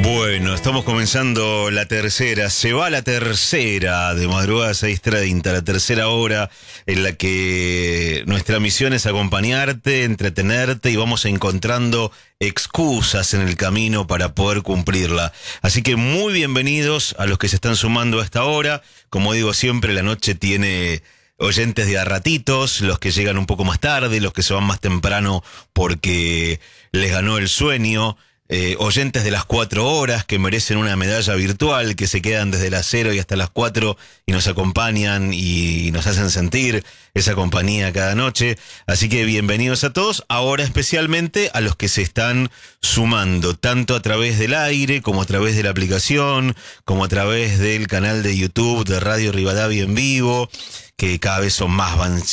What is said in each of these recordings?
Bueno, estamos comenzando la tercera, se va la tercera de madrugada 6:30, la tercera hora en la que nuestra misión es acompañarte, entretenerte y vamos encontrando excusas en el camino para poder cumplirla. Así que muy bienvenidos a los que se están sumando a esta hora. Como digo siempre, la noche tiene oyentes de a ratitos, los que llegan un poco más tarde, los que se van más temprano porque les ganó el sueño. Oyentes de las 4 horas que merecen una medalla virtual, que se quedan desde las 0 y hasta las 4 y nos acompañan y nos hacen sentir esa compañía cada noche. Así que bienvenidos a todos, ahora especialmente a los que se están sumando, tanto a través del aire, como a través de la aplicación, como a través del canal de YouTube de Radio Rivadavia en vivo, que cada vez son más, van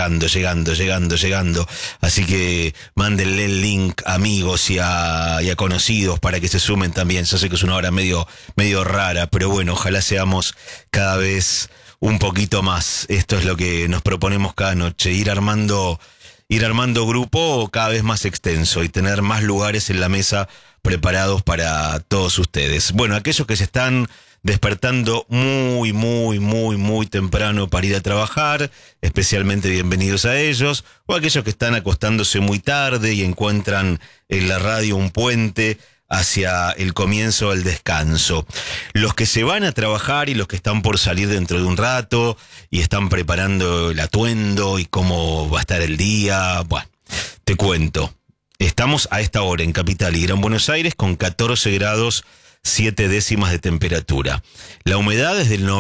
llegando. Así que mándenle el link a amigos y a conocidos para que se sumen también. Yo sé que es una hora medio rara, pero bueno, ojalá seamos cada vez un poquito más. Esto es lo que nos proponemos cada noche, ir armando grupo cada vez más extenso y tener más lugares en la mesa preparados para todos ustedes. Bueno, aquellos que se están despertando muy temprano para ir a trabajar, especialmente bienvenidos a ellos, o aquellos que están acostándose muy tarde y encuentran en la radio un puente hacia el comienzo del descanso. Los que se van a trabajar y los que están por salir dentro de un rato y están preparando el atuendo y cómo va a estar el día, bueno, te cuento. Estamos a esta hora en Capital y Gran Buenos Aires con 14 grados 7 décimas de temperatura. La humedad es del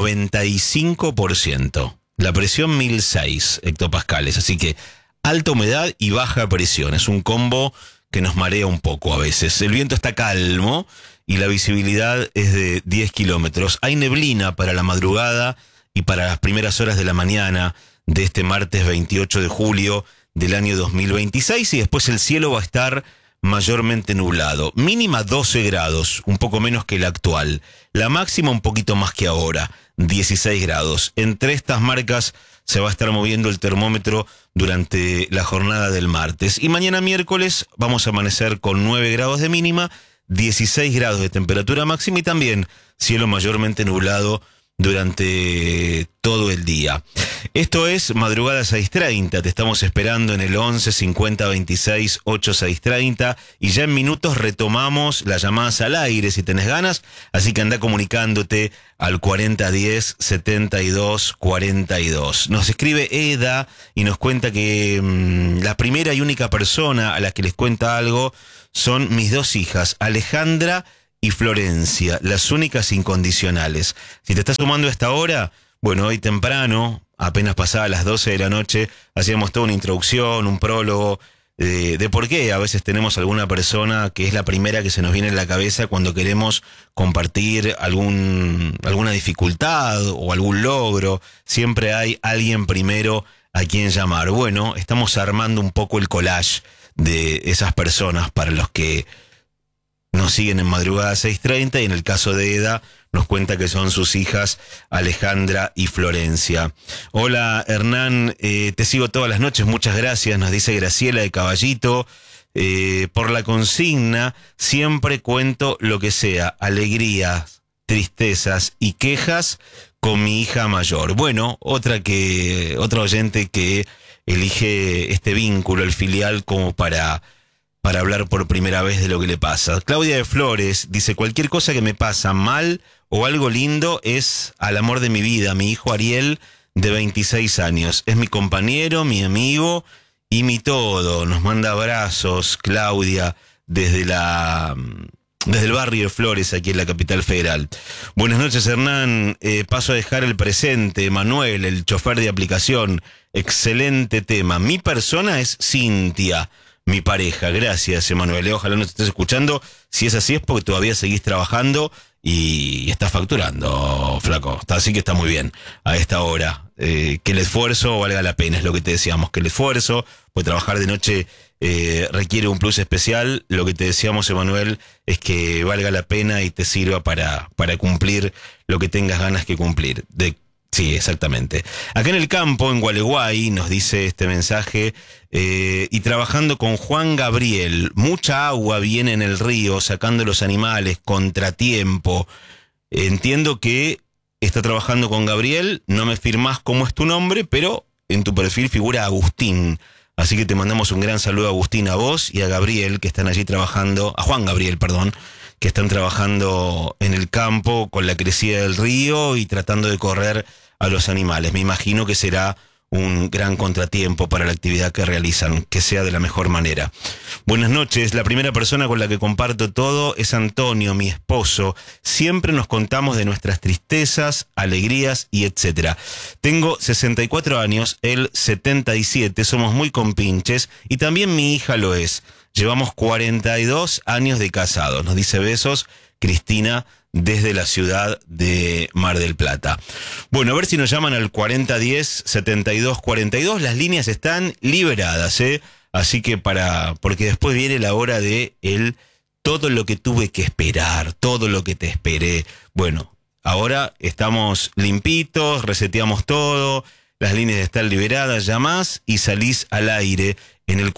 95%. La presión 1006 hectopascales. Así que alta humedad y baja presión. Es un combo que nos marea un poco a veces. El viento está calmo y la visibilidad es de 10 kilómetros. Hay neblina para la madrugada y para las primeras horas de la mañana de este martes 28 de julio del año 2026. Y después el cielo va a estar mayormente nublado. Mínima 12 grados, un poco menos que la actual. La máxima un poquito más que ahora, 16 grados. Entre estas marcas se va a estar moviendo el termómetro durante la jornada del martes. Y mañana miércoles vamos a amanecer con 9 grados de mínima, 16 grados de temperatura máxima y también cielo mayormente nublado durante todo el día. Esto es Madrugada 6:30, te estamos esperando en el 11 50 26 8 630 y ya en minutos retomamos las llamadas al aire si tenés ganas, así que anda comunicándote al 4010 72 42. Nos escribe Eda y nos cuenta que la primera y única persona a la que les cuenta algo son mis 2 hijas, Alejandra y Florencia, las únicas incondicionales. Si te estás sumando a esta hora, bueno, hoy temprano, apenas pasadas las 12 de la noche, hacíamos toda una introducción, un prólogo de por qué a veces tenemos alguna persona que es la primera que se nos viene en la cabeza cuando queremos compartir alguna dificultad o algún logro. Siempre hay alguien primero a quien llamar. Bueno, estamos armando un poco el collage de esas personas para los que nos siguen en Madrugada 6:30 y en el caso de Eda nos cuenta que son sus hijas Alejandra y Florencia. Hola Hernán, te sigo todas las noches, muchas gracias, nos dice Graciela de Caballito. Por la consigna, siempre cuento lo que sea, alegrías, tristezas y quejas con mi hija mayor. Bueno, otra oyente que elige este vínculo, el filial, como para hablar por primera vez de lo que le pasa. Claudia de Flores dice, cualquier cosa que me pasa mal o algo lindo es al amor de mi vida, mi hijo Ariel, de 26 años. Es mi compañero, mi amigo y mi todo. Nos manda abrazos, Claudia, desde el barrio de Flores, aquí en la capital federal. Buenas noches, Hernán. Paso a dejar el presente. Manuel, el chofer de aplicación. Excelente tema. Mi persona es Cintia, mi pareja. Gracias, Emanuel. Ojalá no te estés escuchando. Si es así es porque todavía seguís trabajando y estás facturando, flaco. Así que está muy bien a esta hora. Que el esfuerzo valga la pena, es lo que te decíamos. Que el esfuerzo, pues trabajar de noche requiere un plus especial. Lo que te decíamos, Emanuel, es que valga la pena y te sirva para cumplir lo que tengas ganas que cumplir. Sí, exactamente. Acá en el campo, en Gualeguay, nos dice este mensaje, y trabajando con Juan Gabriel, mucha agua viene en el río, sacando los animales, contratiempo. Entiendo que está trabajando con Gabriel, no me firmás cómo es tu nombre, pero en tu perfil figura Agustín. Así que te mandamos un gran saludo, Agustín, a vos y a Gabriel, que están allí trabajando, a Juan Gabriel, perdón, que están trabajando en el campo con la crecida del río y tratando de correr a los animales. Me imagino que será un gran contratiempo para la actividad que realizan, que sea de la mejor manera. Buenas noches, la primera persona con la que comparto todo es Antonio, mi esposo. Siempre nos contamos de nuestras tristezas, alegrías y etcétera. Tengo 64 años, él 77, somos muy compinches y también mi hija lo es. Llevamos 42 años de casados, nos dice besos, Cristina, desde la ciudad de Mar del Plata. Bueno, a ver si nos llaman al 4010-7242. Las líneas están liberadas, así que porque después viene la hora de todo lo que tuve que esperar, todo lo que te esperé. Bueno, ahora estamos limpitos, reseteamos todo, las líneas están liberadas, llamás y salís al aire en el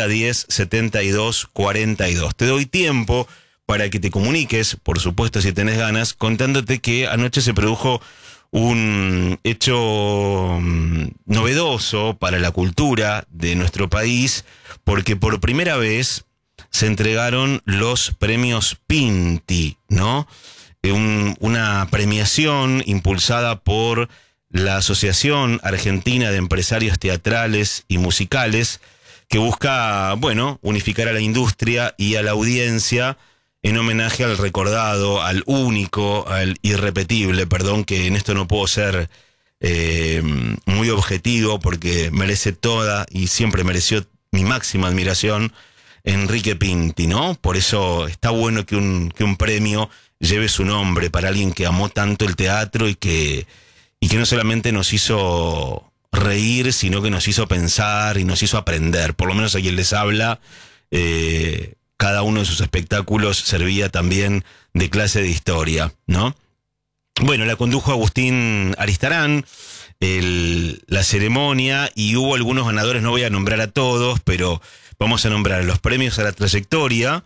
4010-7242. Te doy tiempo para que te comuniques, por supuesto si tenés ganas, contándote que anoche se produjo un hecho novedoso para la cultura de nuestro país, porque por primera vez se entregaron los premios Pinti, ¿no? Una premiación impulsada por la Asociación Argentina de Empresarios Teatrales y Musicales, que busca, unificar a la industria y a la audiencia en homenaje al recordado, al único, al irrepetible, que en esto no puedo ser muy objetivo porque merece toda y siempre mereció mi máxima admiración, Enrique Pinti, ¿no? Por eso está bueno que un premio lleve su nombre para alguien que amó tanto el teatro y que no solamente nos hizo reír, sino que nos hizo pensar y nos hizo aprender. Por lo menos a quien les habla, cada uno de sus espectáculos servía también de clase de historia, ¿no? Bueno, la condujo Agustín Aristarán, la ceremonia, y hubo algunos ganadores, no voy a nombrar a todos, pero vamos a nombrar los premios a la trayectoria.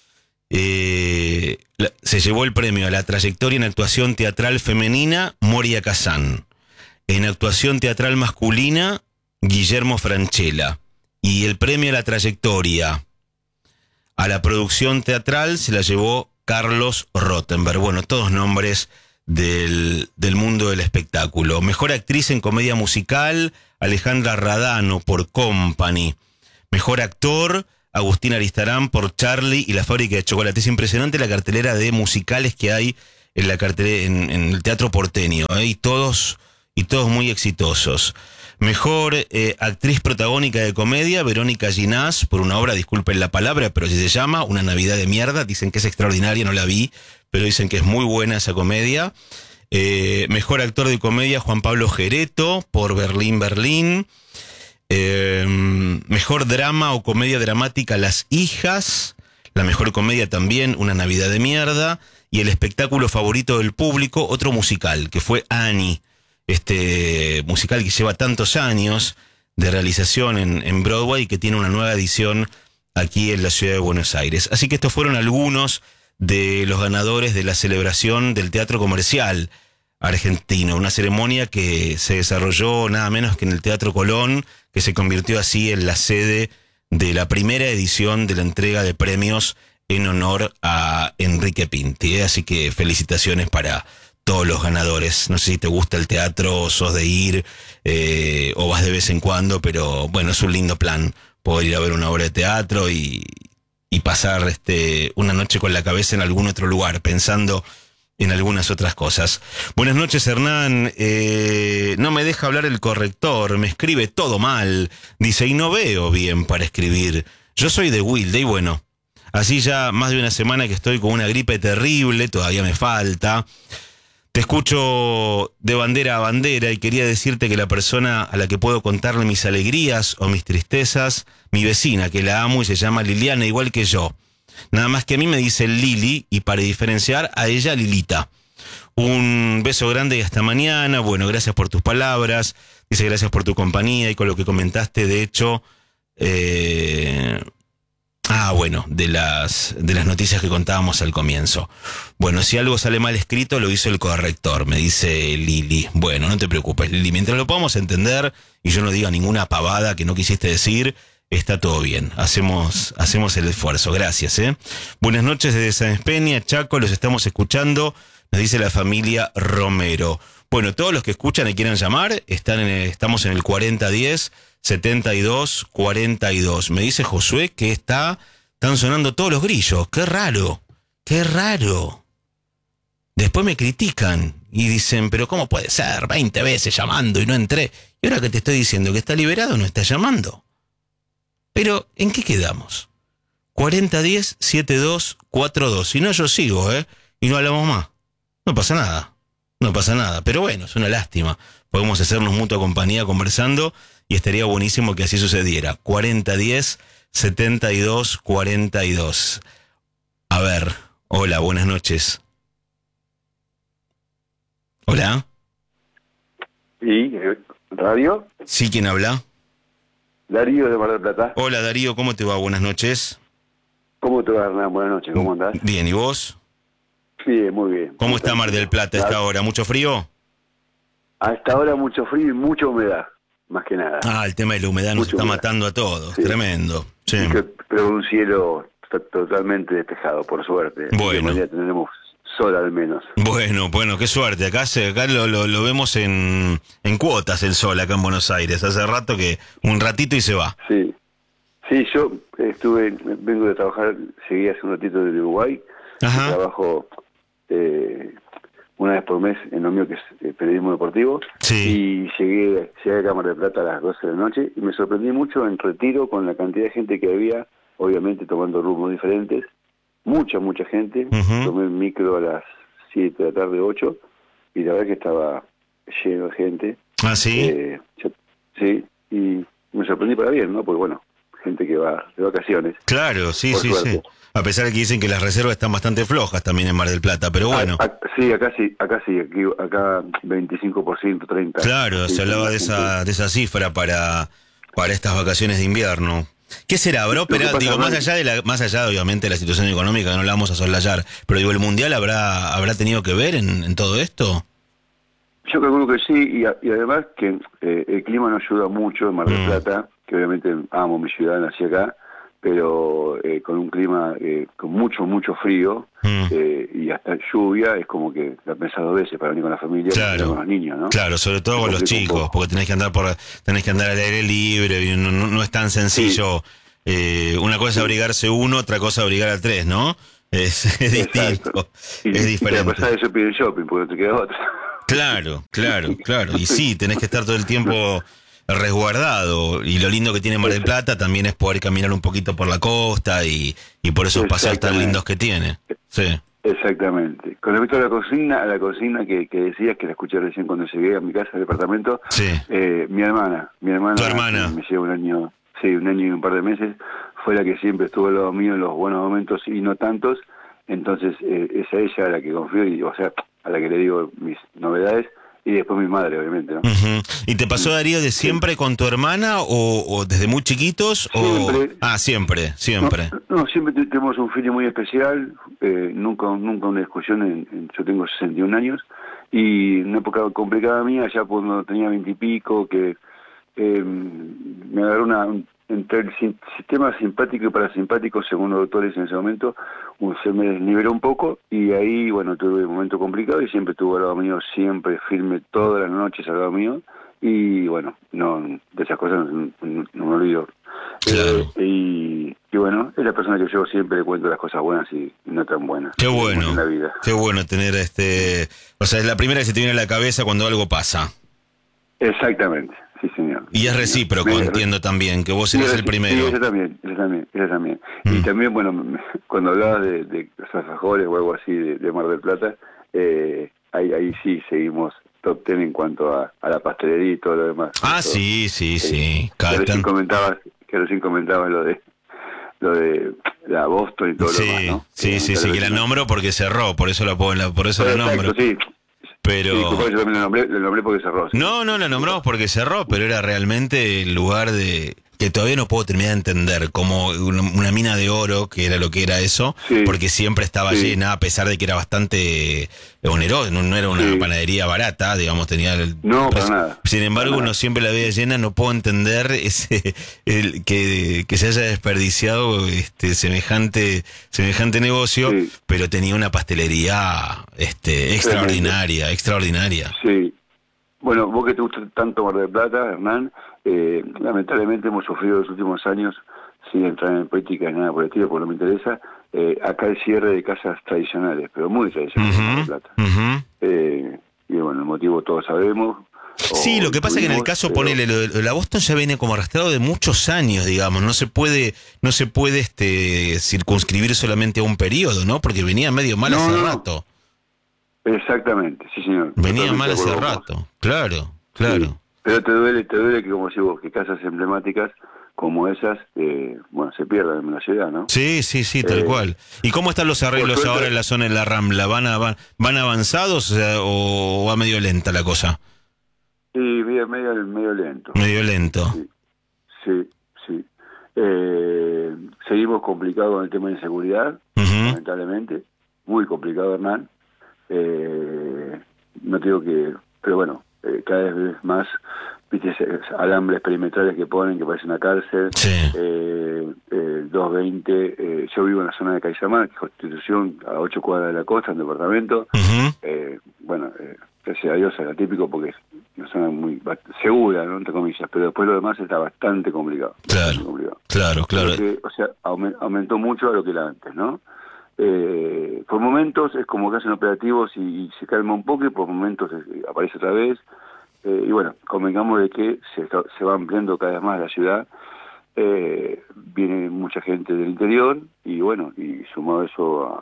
Se llevó el premio a la trayectoria en actuación teatral femenina, Moria Kazán. En actuación teatral masculina, Guillermo Franchella. Y el premio a la trayectoria a la producción teatral se la llevó Carlos Rottenberg. Bueno, todos nombres del mundo del espectáculo. Mejor actriz en comedia musical, Alejandra Radano por Company. Mejor actor, Agustín Aristarán por Charlie y la fábrica de chocolate. Es impresionante la cartelera de musicales que hay en en el teatro porteño, y todos muy exitosos. Mejor actriz protagónica de comedia, Verónica Ginás, por una obra, disculpen la palabra, pero así se llama, Una Navidad de Mierda. Dicen que es extraordinaria, no la vi, pero dicen que es muy buena esa comedia. Mejor actor de comedia, Juan Pablo Gereto, por Berlín, Berlín. Mejor drama o comedia dramática, Las Hijas. La mejor comedia también, Una Navidad de Mierda. Y el espectáculo favorito del público, otro musical, que fue Annie. Este musical que lleva tantos años de realización en Broadway y que tiene una nueva edición aquí en la ciudad de Buenos Aires. Así que estos fueron algunos de los ganadores de la celebración del Teatro Comercial argentino, una ceremonia que se desarrolló nada menos que en el Teatro Colón, que se convirtió así en la sede de la primera edición de la entrega de premios en honor a Enrique Pinti. Así que felicitaciones para todos los ganadores. No sé si te gusta el teatro, sos de ir o vas de vez en cuando, pero bueno, es un lindo plan poder ir a ver una obra de teatro y pasar una noche con la cabeza en algún otro lugar, pensando en algunas otras cosas. Buenas noches, Hernán. No me deja hablar el corrector, me escribe todo mal. Dice, y no veo bien para escribir. Yo soy de Wilde y bueno, así ya más de una semana que estoy con una gripe terrible, todavía me falta. Te escucho de bandera a bandera y quería decirte que la persona a la que puedo contarle mis alegrías o mis tristezas, mi vecina, que la amo y se llama Liliana, igual que yo. Nada más que a mí me dice Lili y para diferenciar a ella Lilita. Un beso grande y hasta mañana. Bueno, gracias por tus palabras. Dice gracias por tu compañía y con lo que comentaste, de hecho... bueno, de las noticias que contábamos al comienzo. Bueno, si algo sale mal escrito, lo hizo el corrector, me dice Lili. Bueno, no te preocupes, Lili, mientras lo podamos entender y yo no diga ninguna pavada que no quisiste decir, está todo bien. Hacemos el esfuerzo. Gracias, ¿eh? Buenas noches desde Sáenz Peña, Chaco, los estamos escuchando, nos dice la familia Romero. Bueno, todos los que escuchan y quieran llamar, estamos en el 4010-7242. Me dice Josué que están sonando todos los grillos. ¡Qué raro! ¡Qué raro! Después me critican y dicen, pero ¿cómo puede ser? 20 veces llamando y no entré. Y ahora que te estoy diciendo que está liberado, no está llamando. Pero, ¿en qué quedamos? 4010-7242. Si no, yo sigo, y no hablamos más. No pasa nada. No pasa nada, pero bueno, es una lástima. Podemos hacernos mutua compañía conversando y estaría buenísimo que así sucediera. 4010-7242. A ver, hola, buenas noches. Hola. ¿Y radio? Sí, ¿quién habla? Darío de Mar del Plata. Hola Darío, ¿cómo te va? Buenas noches. ¿Cómo te va, Hernán? Buenas noches, ¿cómo andás? Bien, ¿y vos? Sí, muy bien. ¿Cómo está Mar del Plata a esta hora? ¿Mucho frío? Hasta ahora mucho frío y mucha humedad, más que nada. El tema de la humedad nos está matando a todos, sí. Tremendo. Sí. Pero un cielo totalmente despejado, por suerte. Bueno. Ya tendremos sol al menos. Bueno, qué suerte. Acá lo vemos en cuotas el sol acá en Buenos Aires. Hace rato que un ratito y se va. Sí, yo vengo de trabajar, seguí hace un ratito de Uruguay. Ajá. Trabajo una vez por mes en lo mío que es periodismo deportivo. Sí. Y llegué a Cámara de Plata a las 12 de la noche y me sorprendí mucho en Retiro con la cantidad de gente que había, obviamente tomando rumbos diferentes. Mucha gente. Uh-huh. Tomé el micro a las 7 de la tarde, 8, y la verdad que estaba lleno de gente. ¿Ah, sí? Sí, y me sorprendí para bien, ¿no? Porque bueno, gente que va de vacaciones. Claro, sí. A pesar de que dicen que las reservas están bastante flojas también en Mar del Plata, pero bueno. Sí, acá 25%, 30%. Claro, sí, se hablaba de esa cifra para estas vacaciones de invierno. ¿Qué será? ¿Habrá operado? Digo, más allá obviamente de la situación económica, que no la vamos a soslayar, pero digo, ¿el Mundial habrá tenido que ver en todo esto? Yo calculo que sí, y además que el clima nos ayuda mucho en Mar del Plata, que obviamente amo mi ciudad, nací acá, pero con un clima con mucho frío y hasta lluvia, es como que la pensás dos veces para venir con la familia, claro, con los niños, ¿no? Claro, sobre todo con los chicos, porque tenés que andar al aire libre, y no es tan sencillo. Sí. Una cosa es abrigarse uno, otra cosa es abrigar a tres, ¿no? Es distinto, es diferente. Y te pasás de shopping en shopping, porque no te queda otra. Claro. Y sí, tenés que estar todo el tiempo resguardado, y lo lindo que tiene Mar del Plata también es poder caminar un poquito por la costa y por esos paseos tan lindos que tiene. Sí. Exactamente. Con respecto a la consigna que decías, que la escuché recién cuando llegué a mi casa, al departamento, sí. Mi hermana, ¿Tu hermana? Me lleva un año y un par de meses, fue la que siempre estuvo al lado mío en los buenos momentos y no tantos, entonces es a ella a la que confío, a la que le digo mis novedades. Y después mi madre, obviamente, ¿no? Uh-huh. ¿Y te pasó, Darío, de siempre con tu hermana o desde muy chiquitos? Siempre. Siempre. No, siempre tenemos un feeling muy especial, nunca una discusión, yo tengo 61 años, y en una época complicada mía, ya cuando tenía 20 y pico, que me agarró entre el sistema simpático y parasimpático, según los doctores en ese momento, se me desniveló un poco, y ahí, bueno, tuve un momento complicado y siempre estuvo al lado mío, siempre firme, todas las noches al lado mío, y bueno, no, de esas cosas no me olvido. Claro. Y bueno, es la persona que yo siempre le cuento las cosas buenas y no tan buenas. Qué bueno, en la vida. Qué bueno tener o sea, es la primera que se te viene a la cabeza cuando algo pasa. Exactamente. Sí, señor. Y es recíproco, entiendo también, que vos eres el primero. Sí, ella también. Y también, bueno, cuando hablabas de los alfajores o algo así de Mar del Plata, ahí sí seguimos top 10 en cuanto a la pastelería y todo lo demás. Sí. Que recién comentabas lo de la Boston y todo lo demás, ¿no? Sí, que la nombro porque cerró, por eso por eso la nombro. Sí. Pero... Sí, yo también lo nombré porque cerró. Sí. No, la nombramos porque cerró, pero era realmente el lugar de... que todavía no puedo terminar de entender, como una mina de oro, que era lo que era eso, Sí. porque siempre estaba Sí. llena, a pesar de que era bastante oneroso, no era una Sí. panadería barata, digamos, tenía... No, para nada. Sin embargo, Para nada. uno siempre la veía llena, no puedo entender que se haya desperdiciado semejante negocio, Sí. pero tenía una pastelería extraordinaria. Sí. Bueno, vos que te gusta tanto Mar del Plata, Hernán, lamentablemente hemos sufrido los últimos años, sin entrar en política ni nada por el estilo, porque no me interesa, acá el cierre de casas tradicionales, pero muy tradicionales en Mar del Plata. Y bueno, el motivo todos sabemos. Sí, lo que pasa es que en el caso, ponele, lo de la Boston ya viene como arrastrado de muchos años, digamos, no se puede circunscribir solamente a un periodo, ¿no? Porque venía medio mal hace rato. Exactamente, sí señor. Venía mal hace rato, claro. Sí. Pero te duele que, como decís vos, que casas emblemáticas como esas, se pierdan en la ciudad, ¿no? Sí, tal cual. ¿Y cómo están los arreglos ahora en la zona de la Rambla? ¿Van avanzados o va medio lenta la cosa? Sí, medio lento. Medio lento. Sí. Seguimos complicados con el tema de inseguridad, lamentablemente. Muy complicado, Hernán. No te digo que... Pero bueno, cada vez más, viste, alambres perimetrales que ponen, que parece una cárcel. Sí. 220, yo vivo en la zona de Caizamar, que es Constitución, a 8 cuadras de la costa, en departamento. Gracias a Dios era típico porque es una zona muy segura, ¿no? Entre comillas, pero después lo demás está bastante complicado. Claro. Porque, aumentó mucho a lo que era antes, ¿no? Por momentos es como que hacen operativos y se calma un poco, y por momentos aparece otra vez. Y bueno, convengamos de que se va ampliando cada vez más la ciudad. Viene mucha gente del interior y bueno, y sumado eso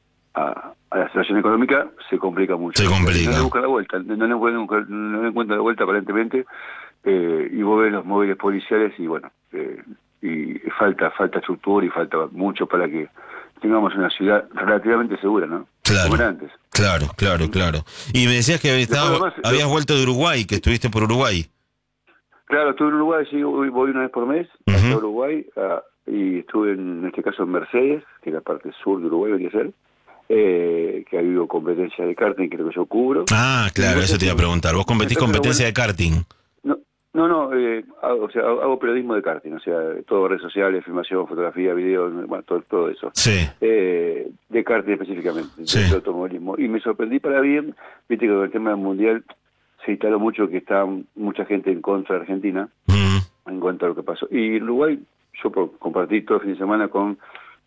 a la situación económica, se complica mucho. Se complica. No le buscan la vuelta, no le encuentran la vuelta aparentemente, y vos ves los móviles policiales y bueno, y falta estructura y falta mucho para que tengamos una ciudad relativamente segura, ¿no? Como era antes. Claro. Y me decías que habías vuelto de Uruguay, que estuviste por Uruguay. Claro, estuve en Uruguay, sí, voy una vez por mes a Uruguay, y estuve en este caso en Mercedes, que es la parte sur de Uruguay, venía a ser, que ha habido competencia de karting, que es lo que yo cubro. Ah, claro, eso te iba a preguntar. ¿Vos competís competencia de karting? No, hago periodismo de karting, o sea, todo, redes sociales, filmación, fotografía, video, bueno, todo eso. Sí. De karting específicamente, de automovilismo. Y me sorprendí para bien, viste que con el tema del mundial se instaló mucho que está mucha gente en contra de Argentina, en cuanto a lo que pasó. Y en Uruguay, yo compartí todo el fin de semana con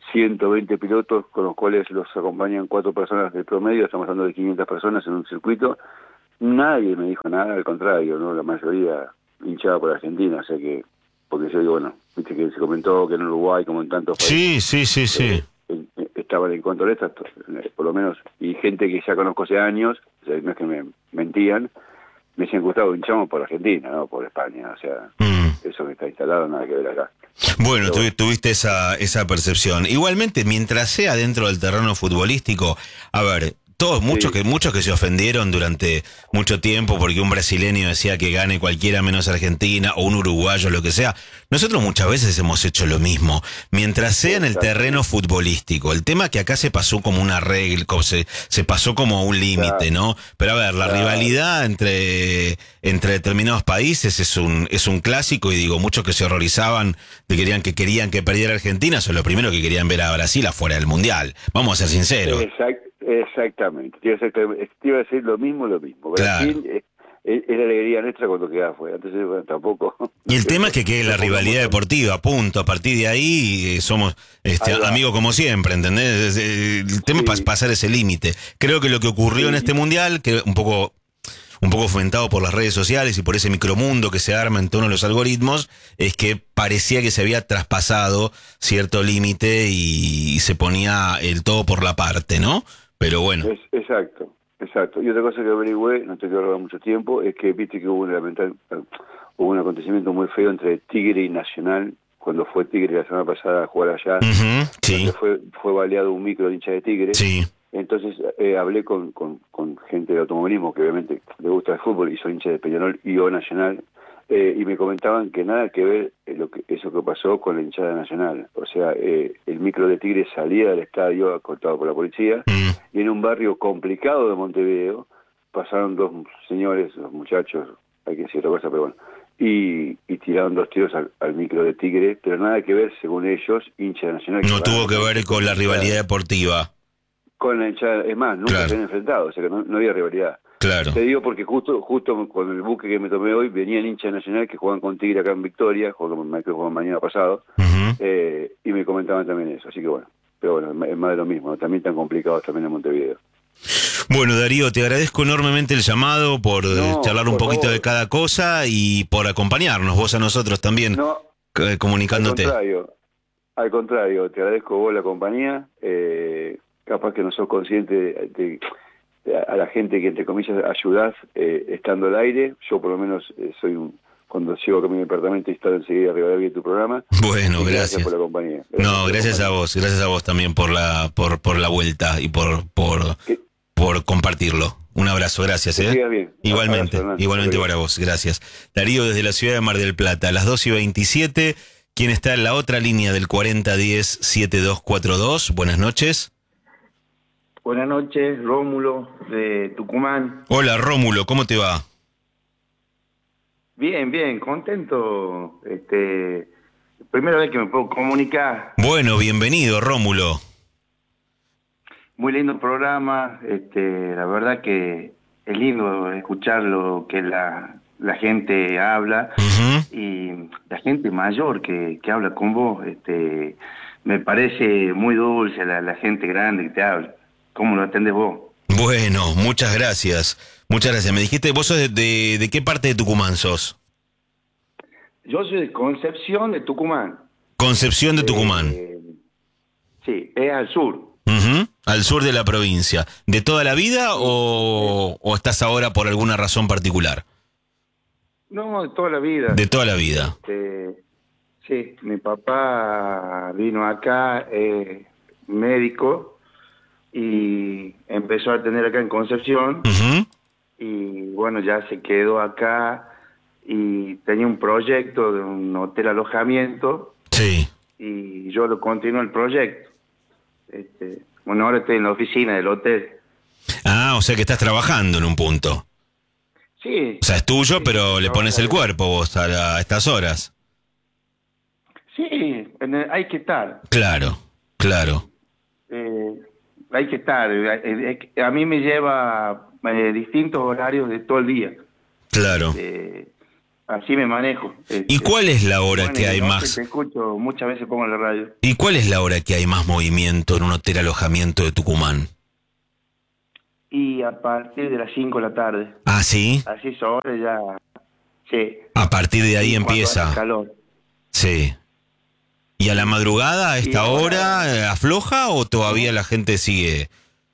120 pilotos, con los cuales los acompañan 4 personas del promedio, estamos hablando de 500 personas en un circuito. Nadie me dijo nada, al contrario, ¿no? La mayoría hinchada por Argentina, o sea que, porque yo digo, bueno, viste que se comentó que en Uruguay, como en tantos países, sí. Estaban en contra de estas, por lo menos, y gente que ya conozco hace años, o sea, no es que me mentían, me decían, Gustavo, hinchamos por Argentina, no por España, o sea, eso que está instalado nada que ver acá. Bueno, tuviste esa percepción. Igualmente, mientras sea dentro del terreno futbolístico, a ver, muchos que se ofendieron durante mucho tiempo porque un brasileño decía que gane cualquiera menos Argentina, o un uruguayo, lo que sea. Nosotros muchas veces hemos hecho lo mismo, mientras sea en el terreno futbolístico. El tema que acá se pasó como una regla, se pasó como un límite, ¿no? Pero a ver, la rivalidad entre determinados países es un clásico, y digo, muchos que se horrorizaban que querían que perdiera Argentina son los primeros que querían ver a Brasil afuera del Mundial. Vamos a ser sinceros. Exactamente. Te iba a decir lo mismo. Brasil es la alegría nuestra cuando queda afuera. Entonces, bueno, tampoco. Y el tema es que quede la rivalidad deportiva, punto. A partir de ahí somos amigos como siempre, ¿entendés? El tema es pasar ese límite. Creo que lo que ocurrió en este Mundial, que un poco fomentado por las redes sociales y por ese micromundo que se arma en torno a los algoritmos, es que parecía que se había traspasado cierto límite y se ponía el todo por la parte, ¿no? Pero bueno. Exacto. Y otra cosa que averigüé, no te quiero robar mucho tiempo, es que viste que hubo un acontecimiento muy feo entre Tigre y Nacional cuando fue Tigre la semana pasada a jugar allá, sí. fue baleado un micro de hincha de Tigre. Sí. Entonces hablé con gente de automovilismo que obviamente le gusta el fútbol y son hinchas de Peñarol y O Nacional, y me comentaban que nada que ver eso que pasó con la hinchada Nacional. O sea, el micro de Tigre salía del estadio acortado por la policía, y en un barrio complicado de Montevideo pasaron dos señores, dos muchachos, hay que decir otra cosa, pero bueno, y tiraron 2 tiros al micro de Tigre, pero nada que ver, según ellos, hincha Nacional. No tuvo que ver con la rivalidad deportiva. Con la hinchada, es más, nunca se han enfrentado, o sea que no había rivalidad. Claro. Te digo porque justo con el buque que me tomé hoy, venían hinchas Nacional que juegan con Tigre acá en Victoria, juegan mañana pasado, y me comentaban también eso, así que bueno, pero bueno, es más de lo mismo, ¿no? También tan complicados también en Montevideo. Bueno, Darío, te agradezco enormemente el llamado por charlar un poquito de cada cosa y por acompañarnos, vos a nosotros también, comunicándote. Al contrario, te agradezco vos la compañía, capaz que no sos consciente de a la gente que entre comillas ayudás estando al aire. Yo por lo menos cuando llego a mi departamento instalo enseguida Rivadavia en tu programa. Bueno, gracias por la compañía. Gracias a vos también por la vuelta y por compartirlo. Un abrazo, gracias. Que sigas bien. Igualmente, abrazo, igualmente para vos, gracias. Darío desde la ciudad de Mar del Plata, a las 2:27, ¿quién está en la otra línea del 4010-7242? Buenas noches. Buenas noches, Rómulo, de Tucumán. Hola, Rómulo, ¿cómo te va? Bien, contento. Primera vez que me puedo comunicar. Bueno, bienvenido, Rómulo. Muy lindo programa. La verdad que es lindo escuchar lo que la gente habla, y la gente mayor que habla con vos. Me parece muy dulce la gente grande que te habla. ¿Cómo lo atendés vos? Bueno, muchas gracias. Muchas gracias. Me dijiste, ¿vos sos de qué parte de Tucumán sos? Yo soy de Concepción de Tucumán. Concepción de Tucumán. Sí, es al sur. Al sur de la provincia. ¿De toda la vida o estás ahora por alguna razón particular? No, de toda la vida. De toda la vida. Sí, mi papá vino acá, médico, y empezó a atender acá en Concepción, y bueno, ya se quedó acá y tenía un proyecto de un hotel alojamiento, sí, y yo lo continuo el proyecto. Bueno, ahora estoy en la oficina del hotel. Ah, o sea que estás trabajando en un punto. Sí. O sea, es tuyo, sí, pero le pones el cuerpo vos a estas horas. Sí, hay que estar. Claro. Hay que estar. A mí me lleva distintos horarios de todo el día. Claro. Así me manejo. ¿Y cuál es la hora que hay más? Te escucho, muchas veces pongo la radio. ¿Y cuál es la hora que hay más movimiento en un hotel alojamiento de Tucumán? Y a partir de las 5 de la tarde. ¿Ah, sí? Así sobre ya. Sí. A partir de ahí cuando empieza. hace calor. Sí. ¿Y a la madrugada, a esta hora, afloja o todavía la gente sigue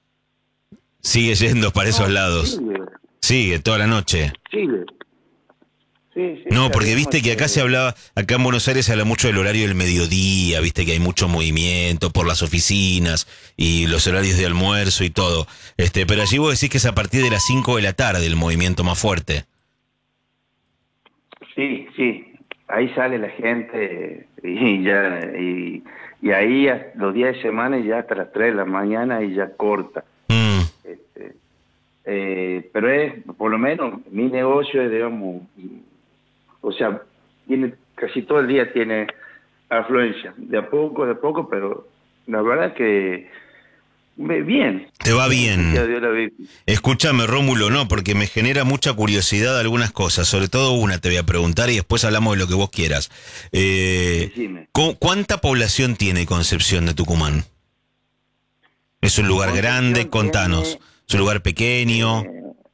yendo para esos lados? Sigue toda la noche. Sigue. Sí, no, porque viste que acá se hablaba, acá en Buenos Aires se habla mucho del horario del mediodía, viste que hay mucho movimiento por las oficinas y los horarios de almuerzo y todo. Pero allí vos decís que es a partir de las 5 de la tarde el movimiento más fuerte. Sí. Ahí sale la gente y ahí los días de semana ya hasta las 3 de la mañana y ya corta. Pero es, por lo menos, mi negocio es, digamos, o sea, casi todo el día tiene afluencia, de a poco, pero la verdad que bien. Te va bien. Escúchame, Rómulo, no, porque me genera mucha curiosidad algunas cosas, sobre todo una te voy a preguntar y después hablamos de lo que vos quieras. ¿Cuánta población tiene Concepción de Tucumán? ¿Es un lugar grande? Contanos. ¿Es un lugar pequeño?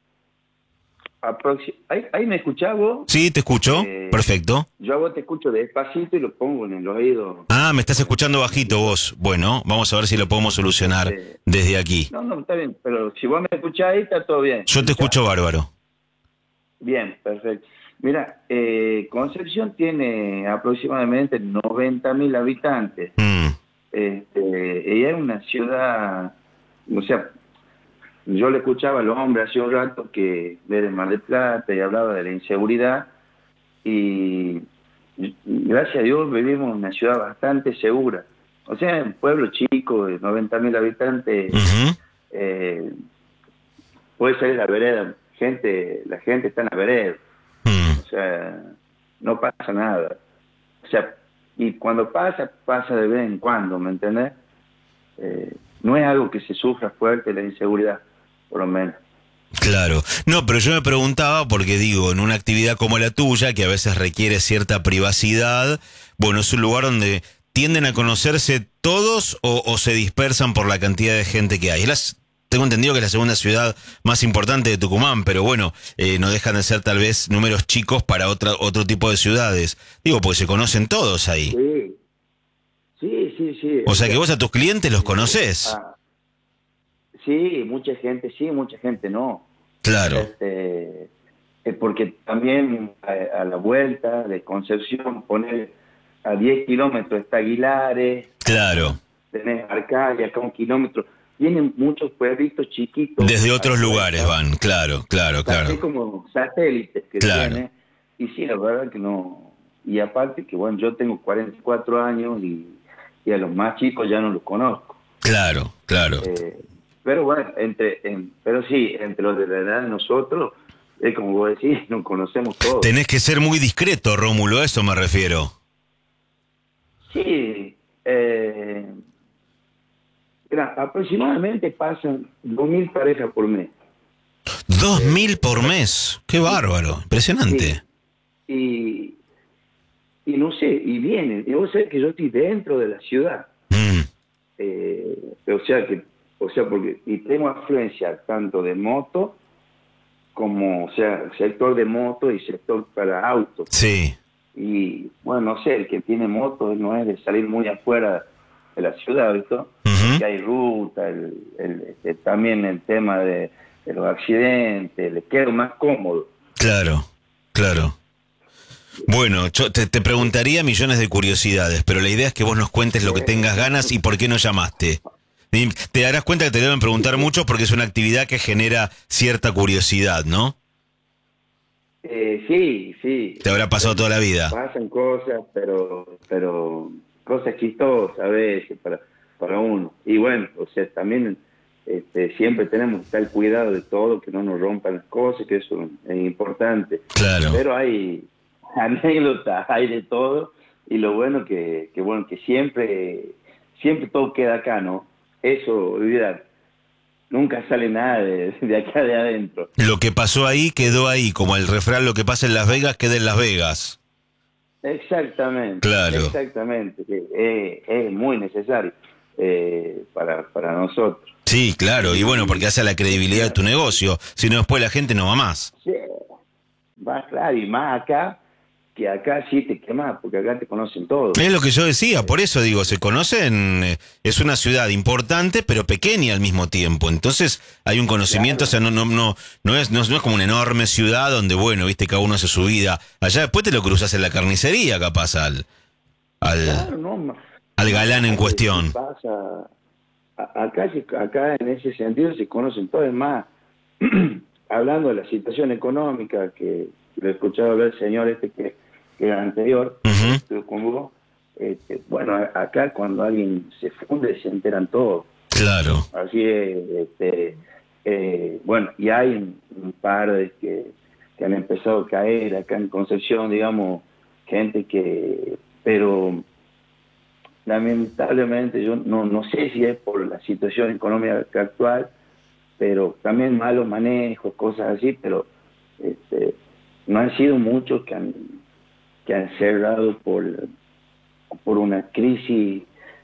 ¿Ahí me escuchás vos? Sí, te escucho. Perfecto. Yo a vos te escucho despacito y lo pongo en el oído. Ah, me estás escuchando bajito vos. Bueno, vamos a ver si lo podemos solucionar desde aquí. No, está bien, pero si vos me escuchás ahí, está todo bien. Yo te escucho bárbaro. Bien, perfecto. Mira, Concepción tiene aproximadamente 90.000 habitantes. Ella es una ciudad, o sea, yo le escuchaba al hombre hace un rato que era Mar del Plata y hablaba de la inseguridad, y gracias a Dios vivimos en una ciudad bastante segura. O sea, en un pueblo chico de 90.000 habitantes, puede ser la vereda, la gente está en la vereda. O sea, no pasa nada. O sea, y cuando pasa de vez en cuando, ¿me entendés? No es algo que se sufra fuerte, la inseguridad, por lo menos. Claro. No, pero yo me preguntaba porque digo, en una actividad como la tuya, que a veces requiere cierta privacidad, bueno, es un lugar donde tienden a conocerse todos o se dispersan por la cantidad de gente que hay. Tengo entendido que es la segunda ciudad más importante de Tucumán, pero bueno, no dejan de ser tal vez números chicos para otro tipo de ciudades. Digo, porque se conocen todos ahí. Sí. O sea que vos a tus clientes los conocés. Sí, mucha gente sí, mucha gente no. Claro. Porque también a la vuelta de Concepción, poner a 10 kilómetros está Aguilares. Claro. Tenés Arcadia, acá 1 kilómetro. Vienen muchos pueblitos chiquitos. Desde otros lugares van, claro. Así como satélites que tiene. Y sí, la verdad que no. Y aparte que, bueno, yo tengo 44 años y a los más chicos ya no los conozco. Claro. Pero bueno, pero sí, entre los de la edad de nosotros, es como vos decís, nos conocemos todos. Tenés que ser muy discreto, Rómulo, a eso me refiero. Sí, mira, aproximadamente pasan 2.000 parejas por mes. 2.000 por mes, qué bárbaro, impresionante. Sí. Y no sé, y vienen, y vos sabés que yo estoy dentro de la ciudad. O sea, porque y tengo afluencia tanto de moto como, o sea, sector de moto y sector para autos. Sí. Y bueno, no sé, el que tiene moto no es de salir muy afuera de la ciudad, ¿visto? Que hay ruta, también el tema de los accidentes, le queda más cómodo. Claro. Bueno, yo te preguntaría millones de curiosidades, pero la idea es que vos nos cuentes lo que tengas ganas y por qué nos llamaste. Y te darás cuenta que te deben preguntar mucho porque es una actividad que genera cierta curiosidad, ¿no? Sí. Te habrá pasado toda la vida. Pasan cosas, pero cosas chistosas a veces para uno. Y bueno, o sea, también siempre tenemos que estar cuidado de todo, que no nos rompan las cosas, que eso es importante. Claro. Pero hay anécdotas, hay de todo, y lo bueno que siempre todo queda acá, ¿no? Eso, olvidar. Nunca sale nada de acá de adentro. Lo que pasó ahí quedó ahí, como el refrán, lo que pasa en Las Vegas queda en Las Vegas. Exactamente. Claro. Exactamente. Es muy necesario para nosotros. Sí, claro, y bueno, porque hace la credibilidad de tu negocio, si no después la gente no va más. Sí, va claro, y más acá, que acá sí te quemas, porque acá te conocen todos. Es lo que yo decía, por eso digo, se conocen, es una ciudad importante, pero pequeña al mismo tiempo, entonces hay un conocimiento, claro. O sea, no es como una enorme ciudad donde, bueno, viste, cada uno hace su vida, allá después te lo cruzas en la carnicería, capaz, al galán en cuestión. Acá en ese sentido se conocen todos, más hablando de la situación económica, que lo he escuchado hablar el señor que era anterior, con Hugo, bueno, acá cuando alguien se funde se enteran todos. Claro. Así es, bueno, y hay un par de que han empezado a caer acá en Concepción, digamos, gente pero lamentablemente yo no sé si es por la situación económica actual, pero también malos manejos, cosas así, pero no han sido muchos que han cerrado por una crisis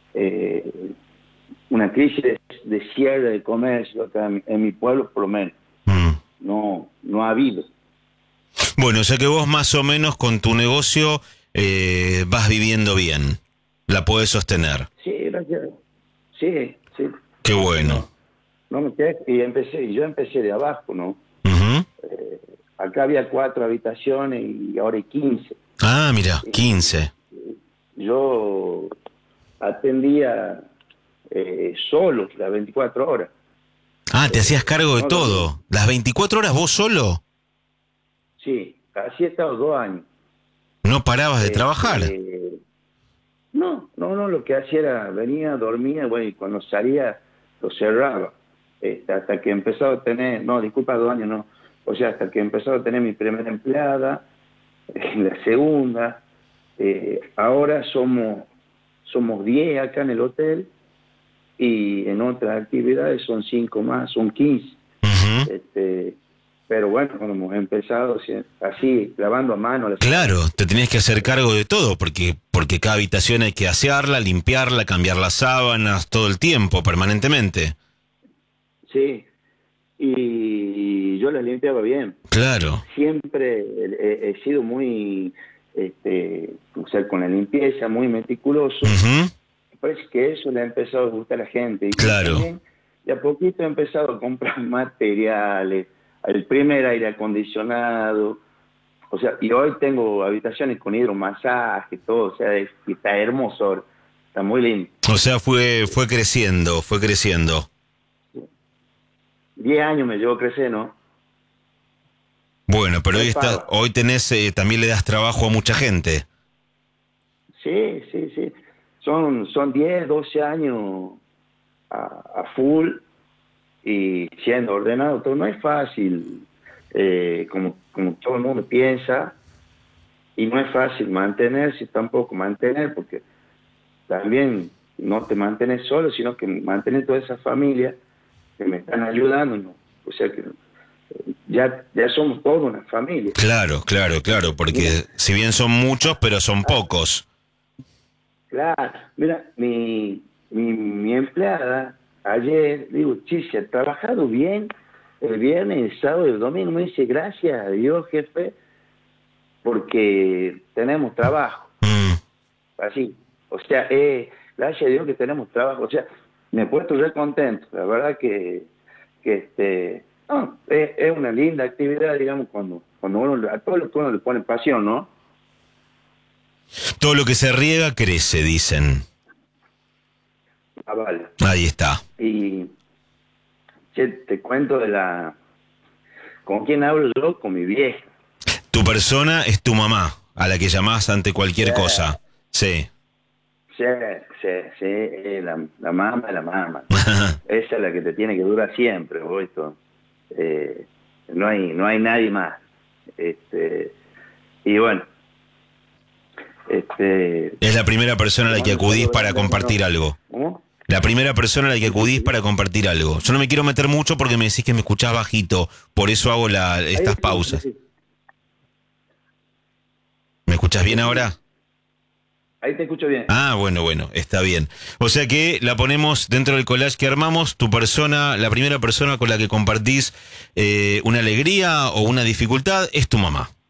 de cierre de comercio acá en mi pueblo, por lo menos. No ha habido. Bueno, o sea que vos más o menos con tu negocio vas viviendo bien, la podés sostener. Sí, gracias. Sí. Qué bueno. No me quedé, y yo empecé de abajo, ¿no? acá había 4 habitaciones y ahora hay 15. Ah, mira, 15. Yo atendía solo las 24 horas. Ah, te hacías cargo de no todo. dormía. ¿Las 24 horas vos solo? Sí, así he estado 2 años. ¿No parabas de trabajar? No, lo que hacía era, venía, dormía, bueno, y cuando salía lo cerraba. Hasta que empezó a tener, no, disculpa, 2 años, no. O sea, hasta que empezó a tener mi primera empleada, la segunda. Ahora somos 10 acá en el hotel, y en otras actividades son 5 más, son 15. Ujú. Pero bueno, cuando hemos empezado así, lavando a mano. Claro, te tenías que hacer cargo de todo, porque cada habitación hay que asearla, limpiarla, cambiar las sábanas, todo el tiempo, permanentemente. Sí, y yo la limpiaba bien. Claro. Siempre he sido muy, o sea, con la limpieza, muy meticuloso. Ujú. Parece que eso le ha empezado a gustar a la gente. Y Claro. también, de a poquito he empezado a comprar materiales, el primer aire acondicionado. O sea, y hoy tengo habitaciones con hidromasaje, todo. O sea, está hermoso ahora. Está muy lindo. O sea, fue creciendo, fue creciendo. 10 años me llevó a crecer, ¿no? Bueno, pero Me paga. hoy tenés, también le das trabajo a mucha gente. Sí. Son 10, 12 años a full y siendo ordenado. Todo no es fácil, como todo el mundo piensa, y no es fácil mantenerse, tampoco mantener, porque también no te mantienes solo, sino que mantener toda esa familia que me están ayudando, ¿no? O sea que ya somos todos una familia. Claro, porque Mira, si bien son muchos, pero son pocos. claro, mira, mi empleada ayer, digo, sí, se ha trabajado bien el viernes, el sábado y el domingo. Me dice, gracias a Dios, jefe, porque tenemos trabajo. Así, o sea, gracias a Dios que tenemos trabajo. O sea, me he puesto re contento. La verdad que no, es una linda actividad, digamos, cuando uno, a todo lo que uno le pone pasión, ¿no? Todo lo que se riega crece, dicen. Ah, vale. Ahí está. Y te cuento ¿con quién hablo yo? Con mi vieja. Tu persona es tu mamá, a la que llamás ante cualquier cosa. Sí. Sí, la mamá. Esa es la que te tiene que durar siempre, vos, esto. No hay nadie más. Y bueno. Es la primera persona a la que acudís para compartir algo. ¿Cómo? La primera persona a la que acudís para compartir algo. Yo no me quiero meter mucho porque me decís que me escuchás bajito, por eso hago estas pausas. ¿Me escuchás bien ahora? Ahí te escucho bien. Ah, bueno, está bien. O sea que la ponemos dentro del collage que armamos, tu persona, la primera persona con la que compartís una alegría o una dificultad es tu mamá.